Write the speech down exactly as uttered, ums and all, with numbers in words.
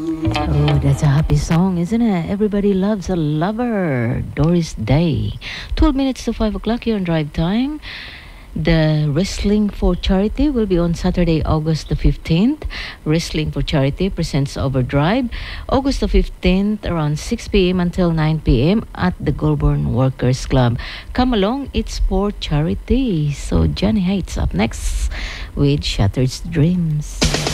Oh, that's a happy song, isn't it? Everybody loves a lover. Doris Day. twelve minutes to five o'clock here on Drive Time. The Wrestling for Charity will be on Saturday, August the fifteenth. Wrestling for Charity presents Overdrive, August the fifteenth, around six p.m. until nine p.m. at the Goulburn Workers Club. Come along, it's for charity. So Johnny Hates up next with Shattered Dreams.